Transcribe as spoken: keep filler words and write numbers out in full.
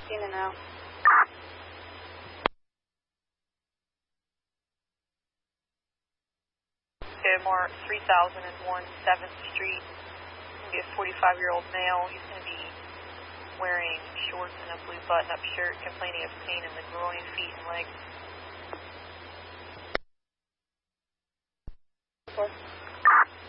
seen it now. Okay, more three thousand one seventh Street. He's going to be a forty-five-year-old male. He's going to be wearing shorts and a blue button-up shirt, complaining of pain in the groin, feet, and legs.